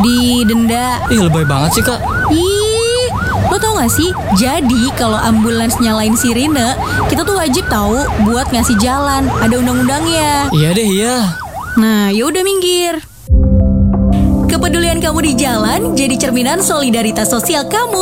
didenda. Ih, lebay banget sih, Kak. Ih, lo tau gak sih? Jadi kalau ambulans nyalain sirine, kita tuh wajib tahu buat ngasih jalan. Ada undang-undangnya. Iya deh, iya. Nah, yaudah minggir. Kepedulian kamu di jalan jadi cerminan solidaritas sosial kamu.